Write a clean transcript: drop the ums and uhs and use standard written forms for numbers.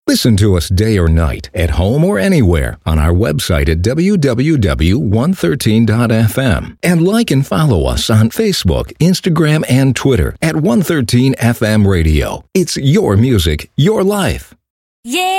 Listen to us day or night, at home or anywhere, on our website at www.113.fm. And like and follow us on Facebook, Instagram, and Twitter at 113 FM Radio. It's your music, your life. Yeah.